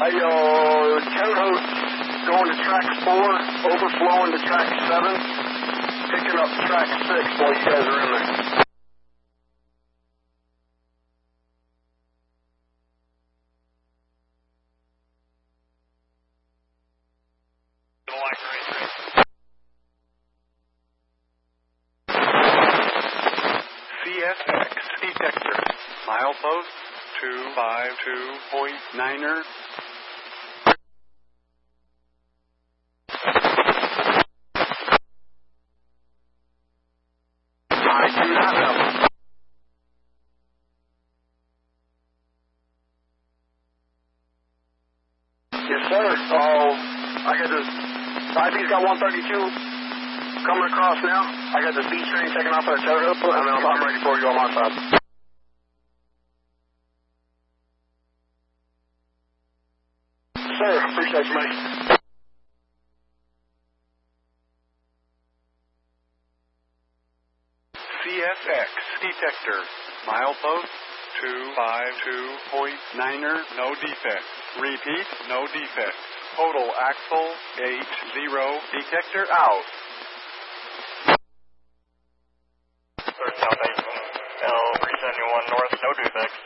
Hey, Terre going to track 4, overflowing to track 7, picking up track 6 while you guys are in there. CSX detector, milepost 252.9er. I do not know. Yes, sir. I got this. IP's got 132 coming across now. I got the B train taking off at Terre Haute, and I'm ready for you on my side. Sir, appreciate you, mate. CSX detector, milepost 252.9er, no defects. Repeat, no defects. Total axle 80, detector out. South 8, L 371 north, no defects.